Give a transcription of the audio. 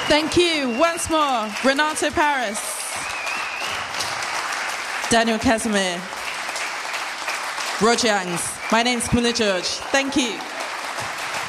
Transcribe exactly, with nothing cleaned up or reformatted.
Thank you once more, Renato Paris, Daniel Casimir, Roger Youngs. My name's Camilla George. Thank you.